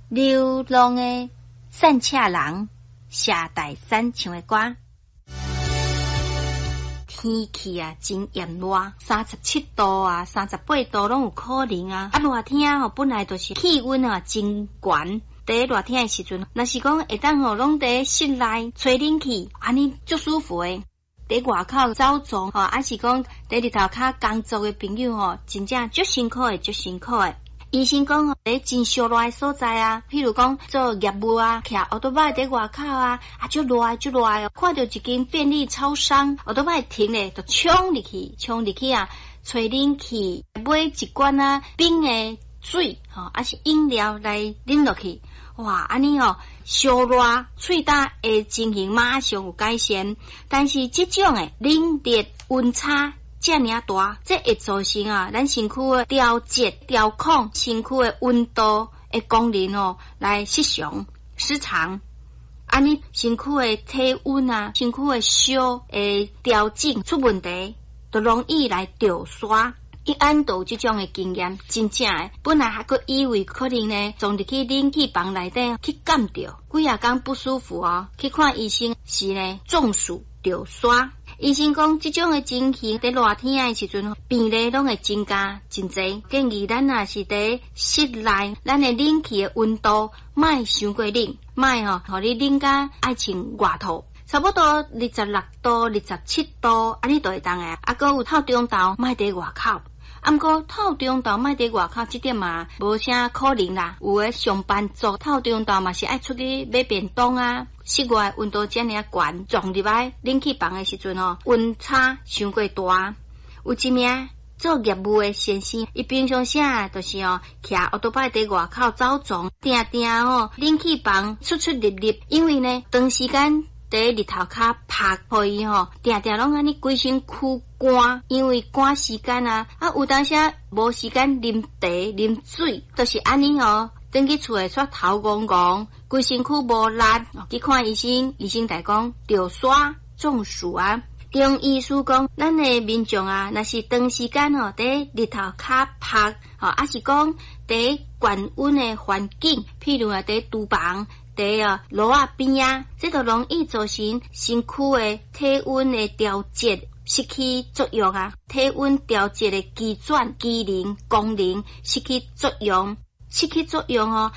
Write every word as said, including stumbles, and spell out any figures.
流浪的散车人，下大山唱的歌。天气啊，真炎热，三十七度啊，三十八度拢有可能啊。啊，热天吼，本来就是气温啊真悬。在热天的时阵，若是讲会当吼，拢在室内吹冷气，安尼足舒服诶。在外口走总吼，还是讲在日头骹工作的朋友吼，真正足辛苦诶，足辛苦诶。医生讲吼，在真烧热诶所在啊，譬如讲做业务啊，骑奥多麦在外口啊，啊足热足热哦，看到一间便利超商，奥多麦停咧，就冲入去，冲入去啊，吹冷气，买一罐啊冰诶水吼，还是饮料来啉落去。哇，安尼哦，烧热喙焦的情形马上有改善，但是这种诶冷热温差这尔大，这会造成啊，咱身躯的调节、调控身躯的温度的功能哦，来失常、失常。安尼身躯的体温啊，身躯的烧的调整出问题，就容易来掉刷。伊按到这种的经验，真正诶，本来还佫以为可能呢，从入去冷气房内底去感着，几啊天不舒服哦，去看医生是呢中暑掉刷。医生讲，这种的情形在热天的时阵，病例拢会增加真侪。建议咱若是在室内，咱的冷气的温度莫伤过冷，莫吼，互你冷甲爱穿外套。差不多二十六度、二十七度，安尼都会当诶。啊，佮有透中昼，莫伫外口。啊，毋过透中昼莫伫外口，这点嘛无啥可能啦。有诶上班族透中昼嘛是爱出去买便当啊。室外温度遮尔悬，撞入来冷气房诶时阵哦，温差伤过大。有一名做业务诶先生，伊平常时就是哦，骑奥多拜伫外口走总，定定哦，冷气房出出入入，因为呢，长时间伫日头骹晒，互伊吼，定定拢安尼规身躯干，因为赶时间啊，啊有当时无时间啉茶、啉水，都、就是安尼哦。等去厝诶，煞头戆戆，规身躯无力，去看医生，医生来讲着刷中暑啊。中医师讲，咱诶民众啊，若是长时间哦，伫日头骹晒，吼，还是讲伫高温诶环境，譬如啊，伫厨房。伫啊，炉仔边啊，这就容易造成身躯的体温的调节失去作用啊，体温调节的机转、机能、功能失去作用，失去作用哦。